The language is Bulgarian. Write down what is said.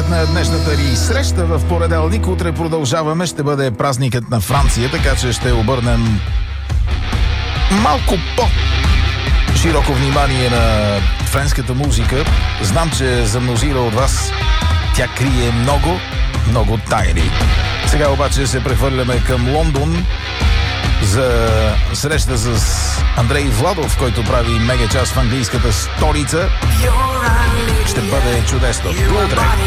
краят на днешната ни среща в понеделник. Утре продължаваме. Ще бъде празникът на Франция, така че ще обърнем малко по-широко внимание на френската музика. Знам, че за мнозина от вас тя крие много тайни. Сега обаче се прехвърляме към Лондон за среща с Андрей Владов, който прави мега час в английската столица. Ще бъде чудесно. До утре!